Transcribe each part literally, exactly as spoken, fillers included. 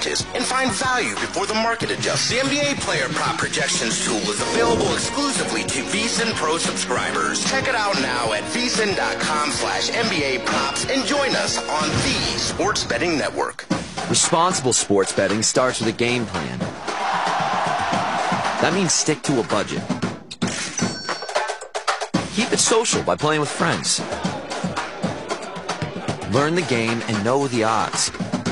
and find value before the market adjusts. The N B A Player Prop Projections tool is available exclusively to VSiN Pro subscribers. Check it out now at VSiN.com slash NBA props and join us on the Sports Betting Network. Responsible sports betting starts with a game plan. That means stick to a budget. Keep it social by playing with friends. Learn the game and know the odds.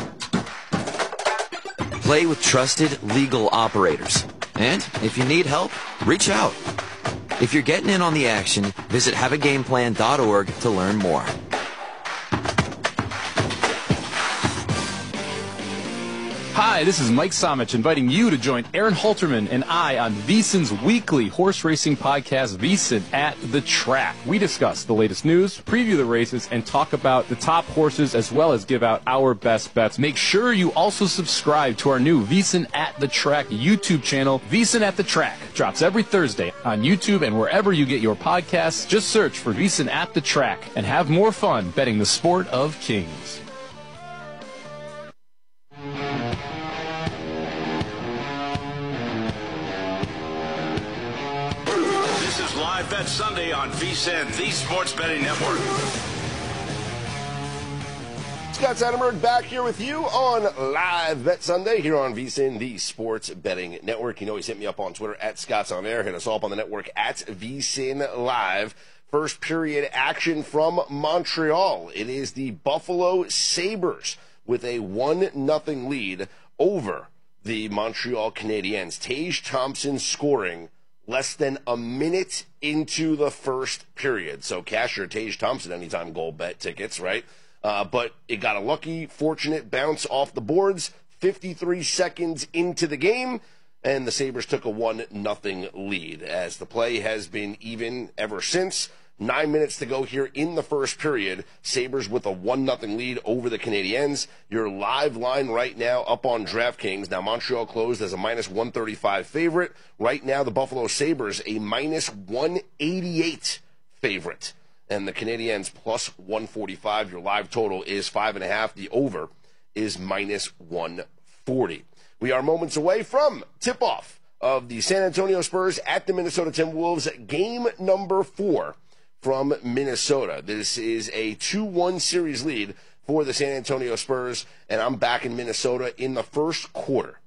Play with trusted, legal operators. And if you need help, reach out. If you're getting in on the action, visit have a game plan dot org to learn more. Hi, this is Mike Somich inviting you to join Aaron Halterman and I on VSiN's weekly horse racing podcast, VSiN at the Track. We discuss the latest news, preview the races, and talk about the top horses as well as give out our best bets. Make sure you also subscribe to our new VSiN at the Track YouTube channel. VSiN at the Track drops every Thursday on YouTube and wherever you get your podcasts. Just search for VSiN at the Track and have more fun betting the sport of kings. Live Bet Sunday on VSiN, the Sports Betting Network. Scott Seidenberg back here with you on Live Bet Sunday here on VSiN, the Sports Betting Network. You know, he's hit me up on Twitter at Scott's on Air. Hit us all up on the network at VSiN Live. First period action from Montreal. It is the Buffalo Sabres with a one nothing lead over the Montreal Canadiens. Tage Thompson scoring less than a minute into the first period. So cash your Tage Thompson anytime goal bet tickets, right? Uh, but it got a lucky, fortunate bounce off the boards fifty-three seconds into the game, and the Sabres took a one nothing lead as the play has been even ever since. Nine minutes to go here in the first period. Sabres with a one nothing lead over the Canadiens. Your live line right now up on DraftKings. Now, Montreal closed as a minus one thirty-five favorite. Right now, the Buffalo Sabres a minus one eighty-eight favorite. And the Canadiens plus one forty-five. Your live total is five and a half. The over is minus one forty. We are moments away from tip-off of the San Antonio Spurs at the Minnesota Timberwolves. Game number four from Minnesota. This is a two one series lead for the San Antonio Spurs, and I'm back in Minnesota in the first quarter.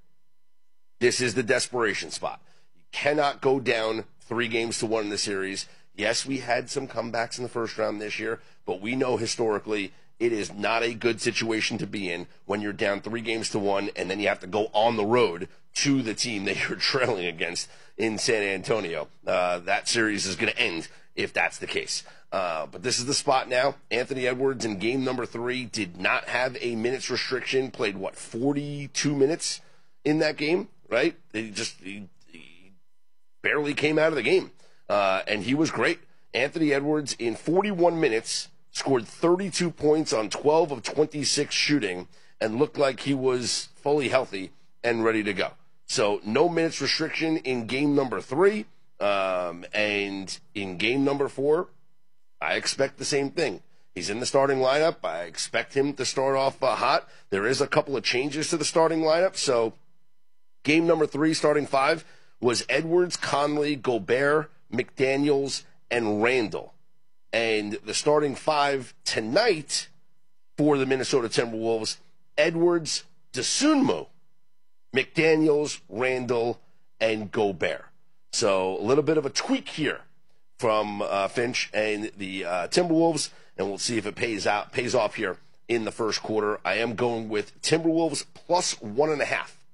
This is the desperation spot. You cannot go down three games to one in the series. Yes, we had some comebacks in the first round this year, but we know historically it is not a good situation to be in when you're down three games to one, and then you have to go on the road to the team that you're trailing against in San Antonio. Uh, that series is going to end if that's the case. Uh, but this is the spot now. Anthony Edwards in game number three did not have a minutes restriction, played, what, forty-two minutes in that game, right? He just he, he barely came out of the game, uh, and he was great. Anthony Edwards in forty-one minutes scored thirty-two points on twelve of twenty-six shooting and looked like he was fully healthy and ready to go. So no minutes restriction in game number three. Um, and in game number four, I expect the same thing. He's in the starting lineup. I expect him to start off uh, hot. There is a couple of changes to the starting lineup. So game number three, starting five, was Edwards, Conley, Gobert, McDaniels, and Randall. And the starting five tonight for the Minnesota Timberwolves, Edwards, Dosunmu, McDaniels, Randall, and Gobert. So a little bit of a tweak here from uh, Finch and the uh, Timberwolves, and we'll see if it pays out pays off here in the first quarter. I am going with Timberwolves plus one and a half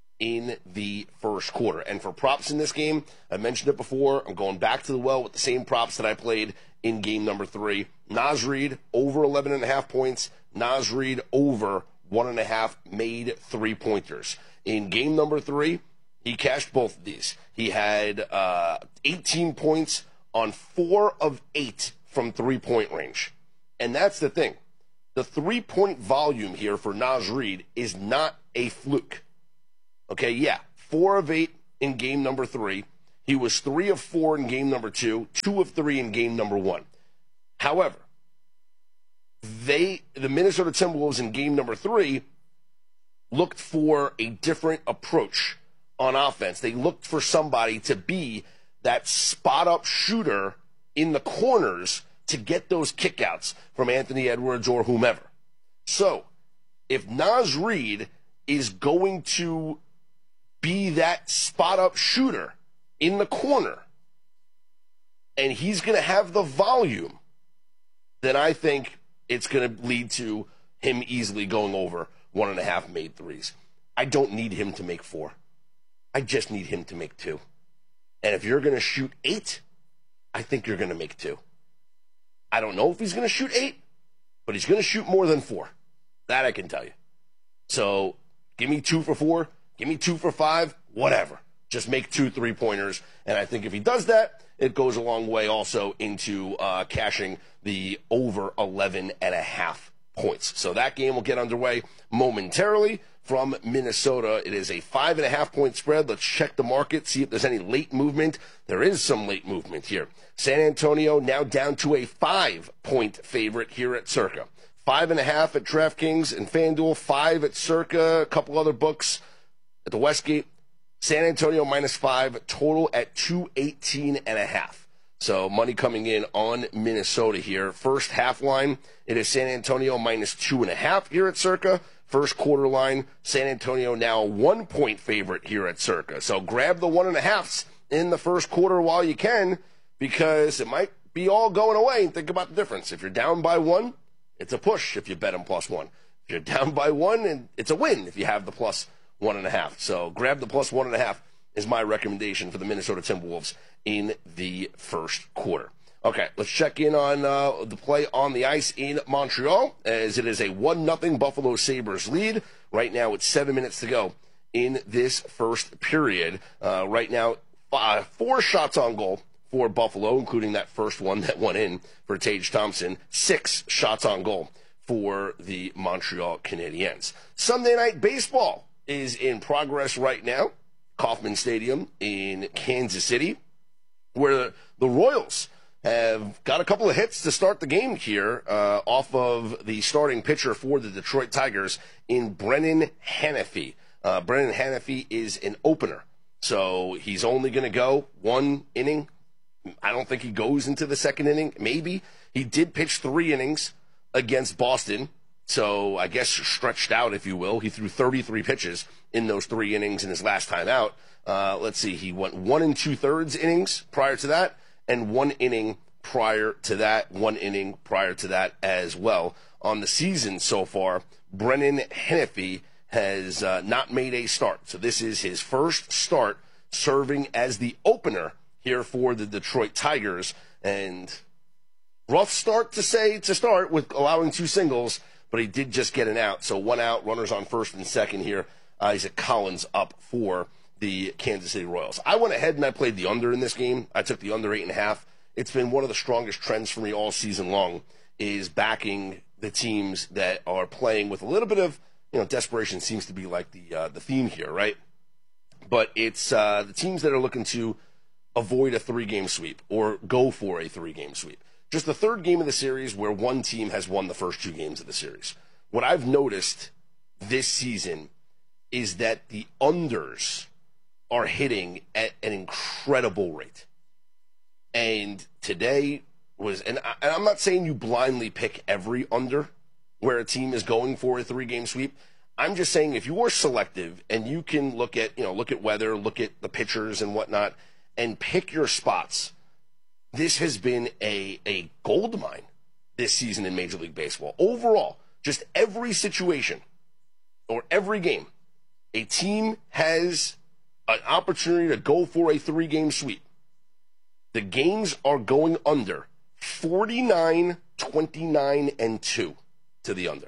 in the first quarter. And for props in this game, I mentioned it before, I'm going back to the well with the same props that I played in game number three. Naz Reid over eleven and a half points. Naz Reid over one and a half made three-pointers. In game number three, he cashed both of these. He had uh, eighteen points on four of eight from three-point range. And that's the thing. The three-point volume here for Naz Reid is not a fluke. Okay, yeah, four of eight in game number three. He was three of four in game number two, two of three in game number one. However, they, the Minnesota Timberwolves in game number three looked for a different approach on offense. They looked for somebody to be that spot-up shooter in the corners to get those kickouts from Anthony Edwards or whomever. So, if Naz Reid is going to be that spot-up shooter in the corner, and he's going to have the volume, then I think it's going to lead to him easily going over one and a half made threes. I don't need him to make four. I just need him to make two. And if you're going to shoot eight, I think you're going to make two. I don't know if he's going to shoot eight, but he's going to shoot more than four. That I can tell you. So give me two for four, give me two for five, whatever. Just make two three-pointers. And I think if he does that, it goes a long way also into uh, cashing the over eleven and a half points. So that game will get underway momentarily from Minnesota. It is a five and a half point spread. Let's check the market, see if there's any late movement. There is some late movement here. San Antonio now down to a five point favorite here at Circa. Five and a half at DraftKings and FanDuel, five at Circa, a couple other books at the Westgate. San Antonio minus five, total at two eighteen and a half. So money coming in on Minnesota here. First half line, it is San Antonio minus two and a half here at Circa. First quarter line, San Antonio now a one point favorite here at Circa. So grab the one and a halves in the first quarter while you can, because it might be all going away. And think about the difference. If you're down by one, it's a push if you bet them plus one. If you're down by one, and it's a win if you have the plus one and a half. So grab the plus one and a half is my recommendation for the Minnesota Timberwolves in the first quarter. Okay, let's check in on uh, the play on the ice in Montreal, as it is a one nothing Buffalo Sabres lead. Right now it's seven minutes to go in this first period. Uh, right now, five, four shots on goal for Buffalo, including that first one that went in for Tage Thompson. Six shots on goal for the Montreal Canadiens. Sunday Night Baseball is in progress right now. Kauffman Stadium in Kansas City, where the Royals have got a couple of hits to start the game here uh, off of the starting pitcher for the Detroit Tigers in Brennan Hanifee. Uh, Brennan Hanifee is an opener, so he's only going to go one inning. I don't think he goes into the second inning. Maybe. He did pitch three innings against Boston, so I guess stretched out, if you will. He threw thirty-three pitches in those three innings in his last time out. Uh, let's see, he went one and two-thirds innings prior to that, and one inning prior to that, one inning prior to that as well. On the season so far, Brennan Hanifee has uh, not made a start. So this is his first start serving as the opener here for the Detroit Tigers. And rough start to say to start with allowing two singles, but he did just get an out. So one out, runners on first and second here. Isaac Collins up for the Kansas City Royals. I went ahead and I played the under in this game. I took the under eight and a half. It's been one of the strongest trends for me all season long, is backing the teams that are playing with a little bit of, you know, desperation seems to be like the uh, the theme here, right? But it's uh, the teams that are looking to avoid a three-game sweep or go for a three-game sweep. Just the third game of the series where one team has won the first two games of the series. What I've noticed this season is that the unders are hitting at an incredible rate. And today was, and, I, and I'm not saying you blindly pick every under where a team is going for a three-game sweep. I'm just saying if you are selective and you can look at, you know, look at weather, look at the pitchers and whatnot, and pick your spots, this has been a, a gold mine this season in Major League Baseball. Overall, just every situation or every game, a team has an opportunity to go for a three-game sweep. The games are going under forty-nine, twenty-nine, and two to the under.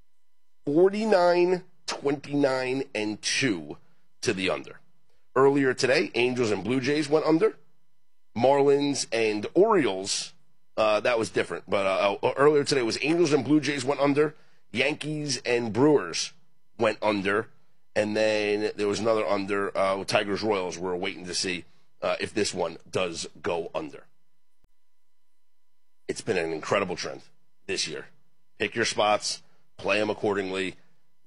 forty-nine, twenty-nine, and two to the under. Earlier today, Angels and Blue Jays went under. Marlins and Orioles, uh, that was different. But uh, earlier today was Angels and Blue Jays went under. Yankees and Brewers went under. And then there was another under uh, with Tigers Royals. We're waiting to see uh, if this one does go under. It's been an incredible trend this year. Pick your spots, play them accordingly.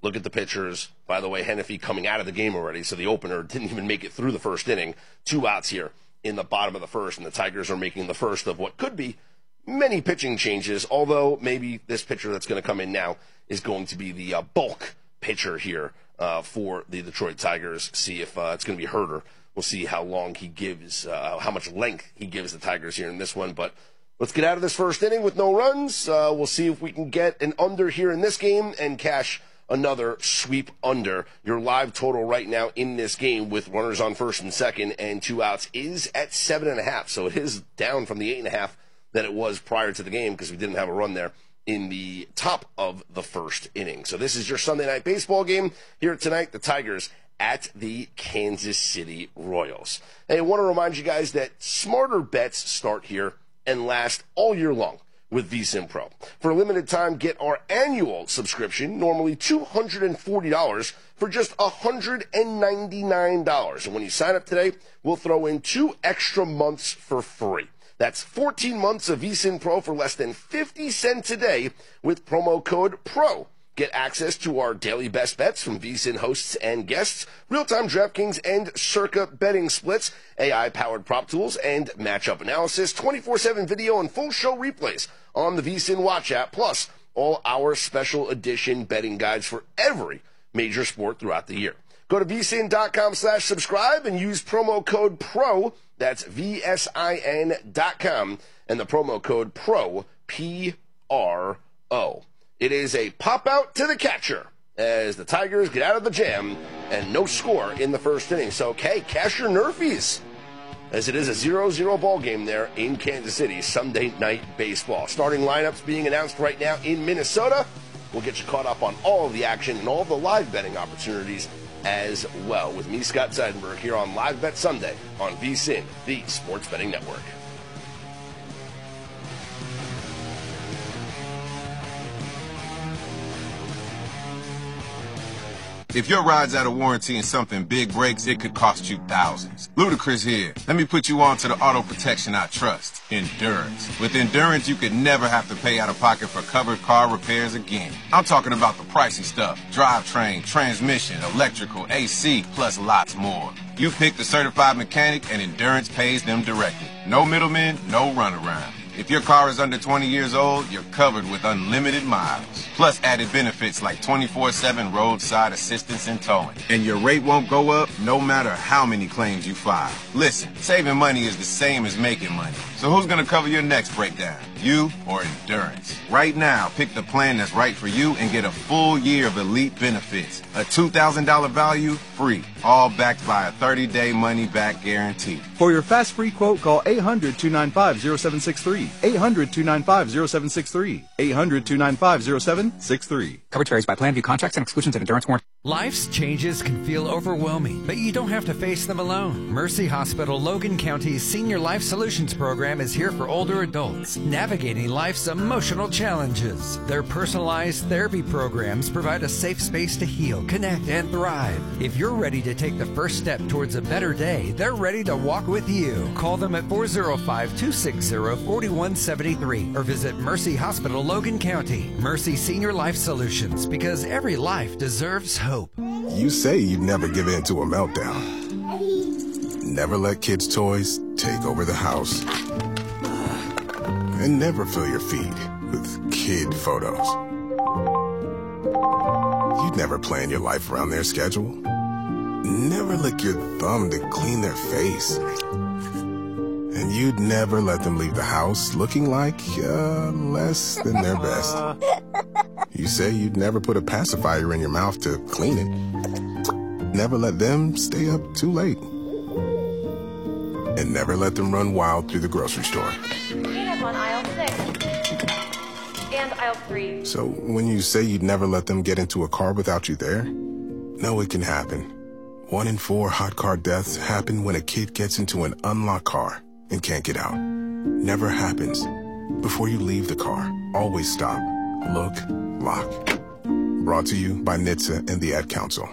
look at the pitchers. By the way, Hennepy coming out of the game already, so the opener didn't even make it through the first inning. Two outs here in the bottom of the first, and the Tigers are making the first of what could be many pitching changes, although maybe this pitcher that's going to come in now is going to be the uh, bulk pitcher here uh, for the Detroit Tigers. See if uh, it's going to be Herter. We'll see how long he gives, uh, how much length he gives the Tigers here in this one. But let's get out of this first inning with no runs. Uh, we'll see if we can get an under here in this game and cash another sweep under. Your live total right now in this game with runners on first and second and two outs is at seven and a half. So it is down from the eight and a half that it was prior to the game because we didn't have a run there in the top of the first inning. So this is your Sunday night baseball game here tonight. The Tigers at the Kansas City Royals. Hey, I want to remind you guys that smarter bets start here and last all year long with VSiN Pro. For a limited time, get our annual subscription, normally two hundred forty dollars, for just one hundred ninety-nine dollars. And when you sign up today, we'll throw in two extra months for free. That's fourteen months of VSiN Pro for less than fifty cents a day with promo code PRO. Get access to our daily best bets from VSiN hosts and guests, real-time DraftKings and Circa betting splits, A I-powered prop tools, and matchup analysis, twenty-four seven video and full show replays on the VSiN Watch app, plus all our special edition betting guides for every major sport throughout the year. Go to vsin.com slash subscribe and use promo code PRO. That's V S I N dot com and the promo code PRO, P R O. It is a pop-out to the catcher as the Tigers get out of the jam and no score in the first inning. So, okay, cash your nerfies as it is a zero zero ball game there in Kansas City, Sunday Night Baseball. Starting lineups being announced right now in Minnesota. We'll get you caught up on all of the action and all of the live betting opportunities as well with me, Scott Seidenberg, here on Live Bet Sunday on VSiN, the Sports Betting Network. If your ride's out of warranty and something big breaks, it could cost you thousands. Ludacris here. Let me put you on to the auto protection I trust, Endurance. With Endurance, you could never have to pay out of pocket for covered car repairs again. I'm talking about the pricey stuff: drivetrain, transmission, electrical, A C, plus lots more. You pick the certified mechanic and Endurance pays them directly. No middlemen, no runaround. If your car is under twenty years old, you're covered with unlimited miles. Plus added benefits like twenty-four seven roadside assistance and towing. And your rate won't go up no matter how many claims you file. Listen, saving money is the same as making money. So who's going to cover your next breakdown? You or Endurance? Right now, pick the plan that's right for you and get a full year of elite benefits. A two thousand dollars value, free. All backed by a thirty-day money-back guarantee. For your fast free quote, call eight hundred, two nine five, zero seven six three. eight hundred, two nine five, zero seven six three. eight hundred, two nine five, zero seven six three. Coverage varies by plan, view contracts and exclusions and endurance warranty. Life's changes can feel overwhelming, but you don't have to face them alone. Mercy Hospital Logan County's Senior Life Solutions Program is here for older adults navigating life's emotional challenges. Their personalized therapy programs provide a safe space to heal, connect, and thrive. If you're ready to take the first step towards a better day, they're ready to walk with you. Call them at four oh five, two six zero, four one seven three or visit Mercy Hospital Logan County. Mercy Senior Life Solutions, because every life deserves hope. You say you'd never give in to a meltdown. Never let kids' toys take over the house. And never fill your feed with kid photos. You'd never plan your life around their schedule. Never lick your thumb to clean their face. And you'd never let them leave the house looking like uh, less than their best. You say you'd never put a pacifier in your mouth to clean it. Never let them stay up too late. And never let them run wild through the grocery store. Peanut on aisle six. And aisle three. So when you say you'd never let them get into a car without you there, no, it can happen. One in four hot car deaths happen when a kid gets into an unlocked car and can't get out. Never happens. Before you leave the car, always stop, look, lock. Brought to you by N H T S A and the Ad Council.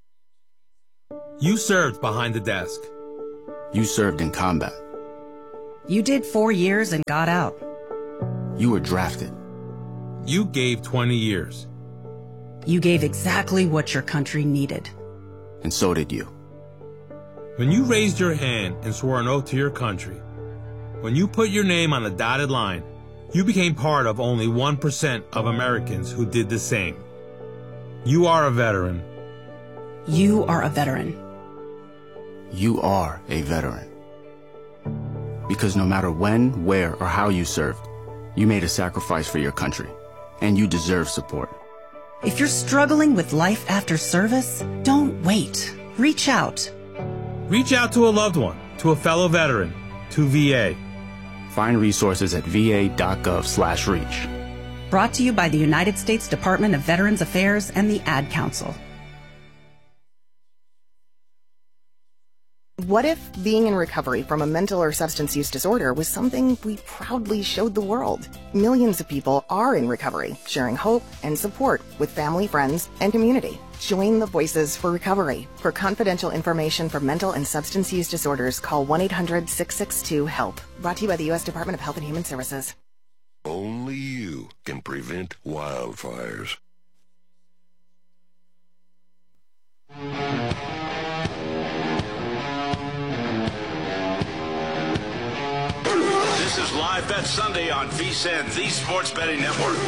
You served behind the desk. You served in combat. You did four years and got out. You were drafted. You gave twenty years. You gave exactly what your country needed. And so did you. When you raised your hand and swore an oath to your country, when you put your name on the dotted line, you became part of only one percent of Americans who did the same. You are a veteran. You are a veteran. You are a veteran. Because no matter when, where, or how you served, you made a sacrifice for your country, and you deserve support. If you're struggling with life after service, don't wait. Reach out. Reach out to a loved one, to a fellow veteran, to V A. Find resources at va.gov slash reach. Brought to you by the United States Department of Veterans Affairs and the Ad Council. What if being in recovery from a mental or substance use disorder was something we proudly showed the world? Millions of people are in recovery, sharing hope and support with family, friends, and community. Join the Voices for Recovery. For confidential information for mental and substance use disorders, call one eight hundred six six two HELP. Brought to you by the U S Department of Health and Human Services. Only you can prevent wildfires. This is Live Bet Sunday on VSiN, the Sports Betting Network.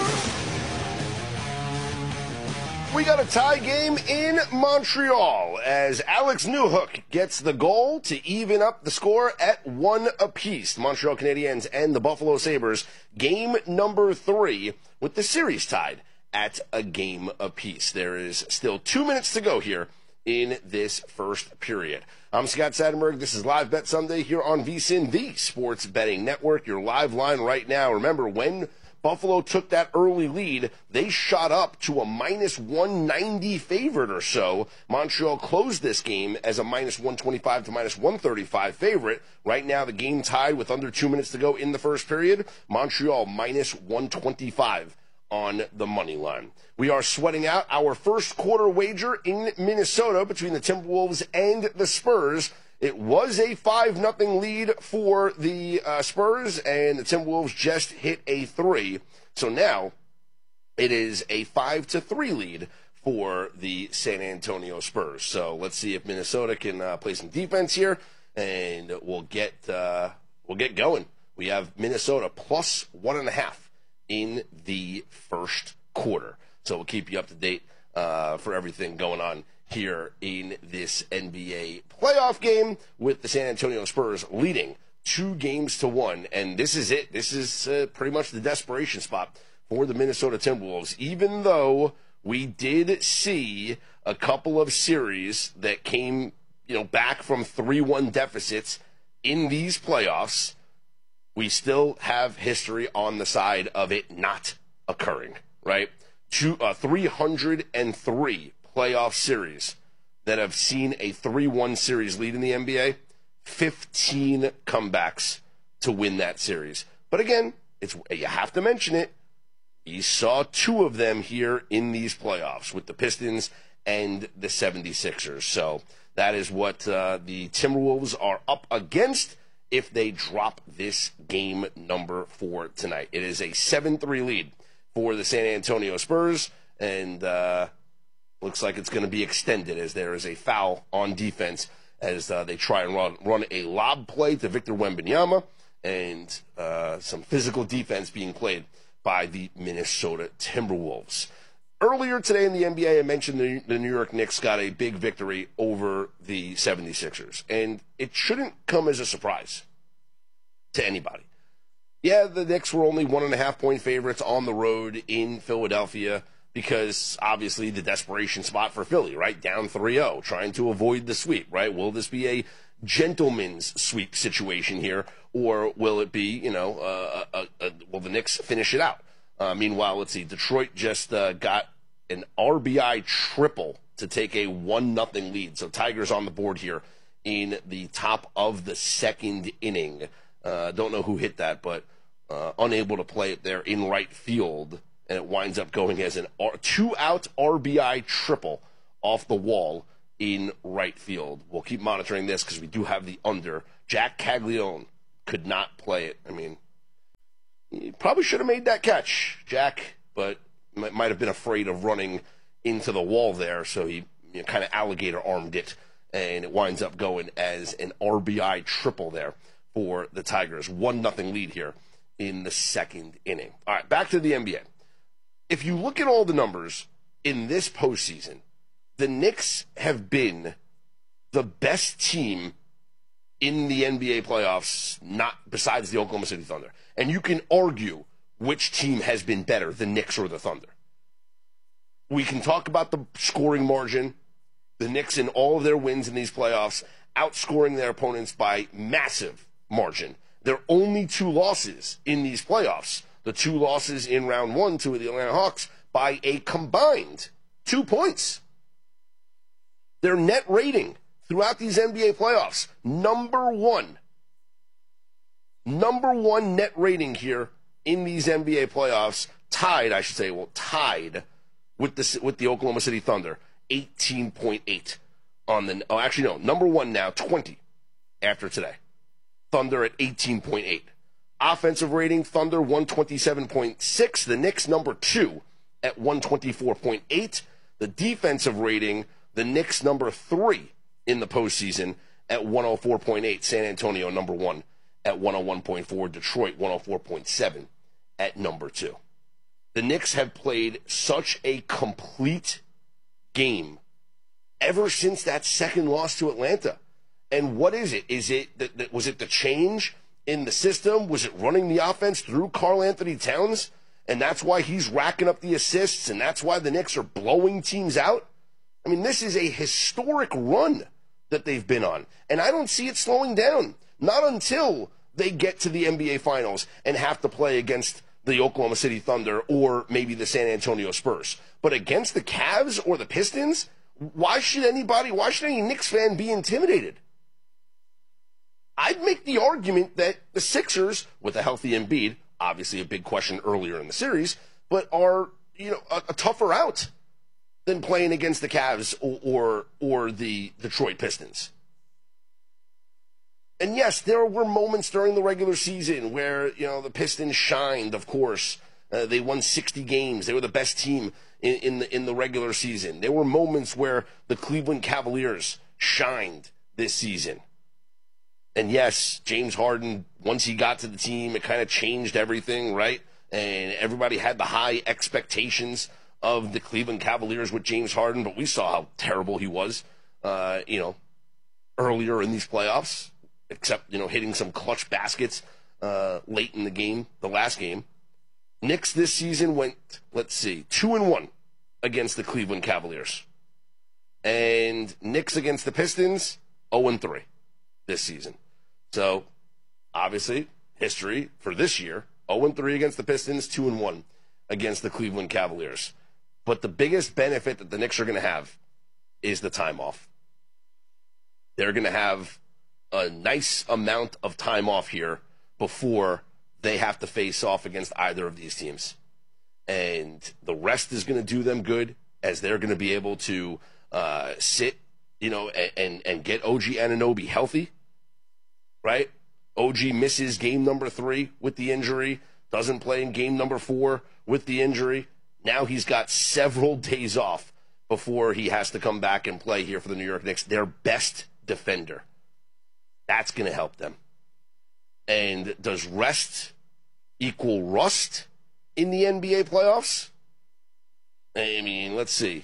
We got a tie game in Montreal as Alex Newhook gets the goal to even up the score at one apiece. The Montreal Canadiens and the Buffalo Sabres, game number three, with the series tied at a game apiece. There is still two minutes to go here in this first period. I'm Scott Satterberg. This is Live Bet Sunday here on VSiN, the Sports Betting Network. Your live line right now. Remember, when Buffalo took that early lead, they shot up to a minus one ninety favorite or so. Montreal closed this game as a minus one twenty-five to minus one thirty-five favorite. Right now, the game tied with under two minutes to go in the first period. Montreal minus one twenty-five on the money line. We are sweating out our first quarter wager in Minnesota between the Timberwolves and the Spurs. It was a five nothing lead for the uh, Spurs, and the Timberwolves just hit a three. So now it is a five to three lead for the San Antonio Spurs. So let's see if Minnesota can uh, play some defense here, and we'll get uh, we'll get going. We have Minnesota plus one and a half in the first quarter. So we'll keep you up to date uh, for everything going on here in this N B A playoff game with the San Antonio Spurs leading two games to one. And this is it. This is uh, pretty much the desperation spot for the Minnesota Timberwolves, even though we did see a couple of series that came, you know, back from three one deficits in these playoffs. We still have history on the side of it not occurring, right? Two, uh, three hundred three playoff series that have seen a three one series lead in the N B A, fifteen comebacks to win that series. But again, it's you have to mention it. You saw two of them here in these playoffs with the Pistons and the seventy-sixers. So that is what uh, the Timberwolves are up against if they drop this game number four tonight. It is a seven three lead for the San Antonio Spurs, and uh, looks like it's going to be extended as there is a foul on defense as uh, they try and run, run a lob play to Victor Wembanyama, and uh, some physical defense being played by the Minnesota Timberwolves. Earlier today in the N B A, I mentioned the, the New York Knicks got a big victory over the seventy-sixers, and it shouldn't come as a surprise to anybody. Yeah, the Knicks were only one and a half point favorites on the road in Philadelphia because, obviously, the desperation spot for Philly, right? Down three oh, trying to avoid the sweep, right? Will this be a gentleman's sweep situation here, or will it be, you know, uh, a, a, will the Knicks finish it out? Uh, meanwhile, let's see, Detroit just uh, got an R B I triple to take a one nothing lead. So Tigers on the board here in the top of the second inning. Uh, don't know who hit that, but uh, unable to play it there in right field. And it winds up going as an R- two-out R B I triple off the wall in right field. We'll keep monitoring this because we do have the under. Jack Caglione could not play it. I mean, he probably should have made that catch, Jack, but might have been afraid of running into the wall there, so he you know, kind of alligator armed it, and it winds up going as an R B I triple there for the Tigers. One nothing lead here in the second inning. All right, back to the N B A. If you look at all the numbers in this postseason, the Knicks have been the best team in the N B A playoffs, not besides the Oklahoma City Thunder. And you can argue which team has been better, the Knicks or the Thunder. We can talk about the scoring margin. The Knicks, in all of their wins in these playoffs, outscoring their opponents by massive margin. Their only two losses in these playoffs, the two losses in round one to the Atlanta Hawks, by a combined two points. Their net rating throughout these N B A playoffs, number one. Number one net rating here in these N B A playoffs, tied, I should say, well, tied with the, with the Oklahoma City Thunder, eighteen point eight on the, oh, actually, no, number one now, twenty after today. Thunder at eighteen point eight. Offensive rating, Thunder one twenty-seven point six. The Knicks number two at one twenty-four point eight. The defensive rating, the Knicks number three in the postseason at one oh four point eight. San Antonio number one at one oh one point four. Detroit one oh four point seven at number two. The Knicks have played such a complete game ever since that second loss to Atlanta. And what is it? Is it that was it the change in the system? Was it running the offense through Karl Anthony Towns? And that's why he's racking up the assists, and that's why the Knicks are blowing teams out? I mean, this is a historic run that they've been on, and I don't see it slowing down. Not until they get to the N B A Finals and have to play against the Oklahoma City Thunder or maybe the San Antonio Spurs. But against the Cavs or the Pistons, why should anybody, why should any Knicks fan be intimidated? I'd make the argument that the Sixers, with a healthy Embiid, obviously a big question earlier in the series, but are, you know, a, a tougher out than playing against the Cavs or, or or the Detroit Pistons. And yes, there were moments during the regular season where, you know, the Pistons shined, of course. Uh, they won sixty games. They were the best team in, in the in the regular season. There were moments where the Cleveland Cavaliers shined this season. And yes, James Harden, once he got to the team, it kind of changed everything, right? And everybody had the high expectations of the Cleveland Cavaliers with James Harden, but we saw how terrible he was, uh, you know, earlier in these playoffs, except, you know, hitting some clutch baskets uh, late in the game, the last game. Knicks this season went, let's see, two and one against the Cleveland Cavaliers. And Knicks against the Pistons, oh and three this season. So, obviously, history for this year, oh and three against the Pistons, two and one against the Cleveland Cavaliers. But the biggest benefit that the Knicks are going to have is the time off. They're going to have a nice amount of time off here before they have to face off against either of these teams. And the rest is going to do them good, as they're going to be able to uh, sit, you know, and, and, and get O G Anunoby healthy, right? O G misses game number three with the injury, doesn't play in game number four with the injury. Now he's got several days off before he has to come back and play here for the New York Knicks, their best defender. That's going to help them. And does rest equal rust in the N B A playoffs? I mean, let's see.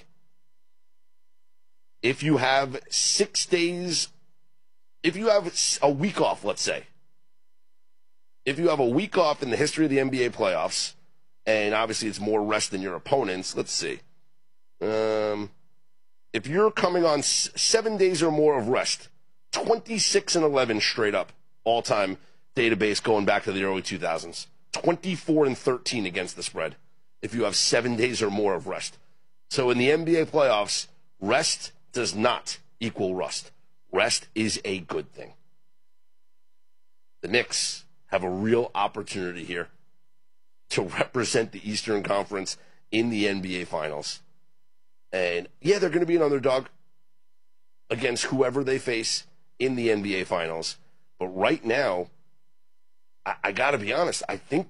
If you have six days, if you have a week off, let's say, if you have a week off in the history of the N B A playoffs, and obviously it's more rest than your opponents, let's see. Um, if you're coming on s- seven days or more of rest, twenty-six and eleven straight up, all-time database going back to the early two thousands. twenty-four and thirteen against the spread if you have seven days or more of rest. So in the N B A playoffs, rest does not equal rust. Rest is a good thing. The Knicks have a real opportunity here to represent the Eastern Conference in the N B A Finals. And, yeah, they're going to be an underdog against whoever they face in the N B A Finals. But right now, I, I got to be honest, I think